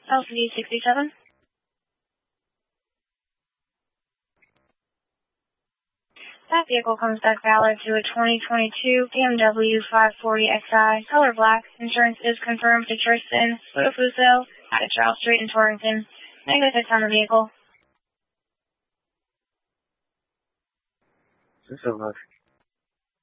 LCD 67. That vehicle comes back valid to a 2022 BMW 540xi, color black. Insurance is confirmed to Tristan Fuso at Charles Street in Torrington. Negative on the vehicle. Thanks so much.